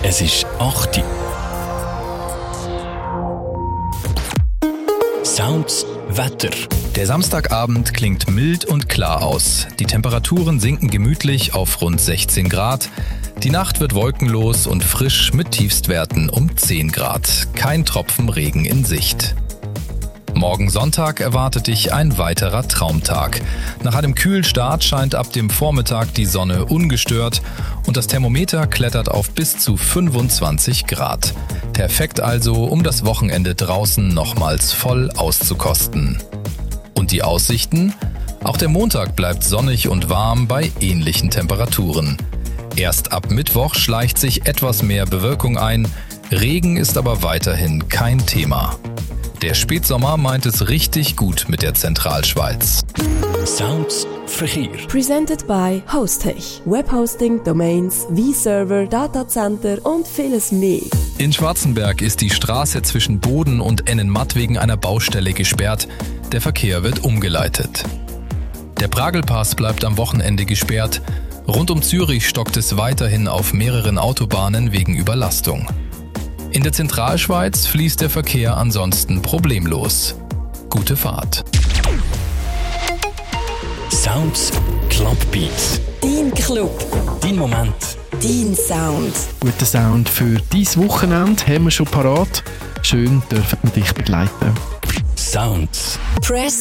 Es ist 8 Uhr. Sounds Wetter. Der Samstagabend klingt mild und klar aus. Die Temperaturen sinken gemütlich auf rund 16 Grad. Die Nacht wird wolkenlos und frisch mit Tiefstwerten um 10 Grad. Kein Tropfen Regen in Sicht. Morgen Sonntag erwartet dich ein weiterer Traumtag. Nach einem kühlen Start scheint ab dem Vormittag die Sonne ungestört und das Thermometer klettert auf bis zu 25 Grad. Perfekt also, um das Wochenende draußen nochmals voll auszukosten. Und die Aussichten? Auch der Montag bleibt sonnig und warm bei ähnlichen Temperaturen. Erst ab Mittwoch schleicht sich etwas mehr Bewölkung ein, Regen ist aber weiterhin kein Thema. Der Spätsommer meint es richtig gut mit der Zentralschweiz. Sounds Verkehr. Presented by Hostech. Webhosting, Domains, V-Server, Datacenter und vieles mehr. In Schwarzenberg ist die Straße zwischen Boden und Ennenmatt wegen einer Baustelle gesperrt. Der Verkehr wird umgeleitet. Der Pragelpass bleibt am Wochenende gesperrt. Rund um Zürich stockt es weiterhin auf mehreren Autobahnen wegen Überlastung. In der Zentralschweiz fließt der Verkehr ansonsten problemlos. Gute Fahrt. Sounds Clubbeats. Dein Club. Dein Moment. Dein Sound. Guten Sound für dieses Wochenende haben wir schon parat. Schön dürfen wir dich begleiten. Sounds. Press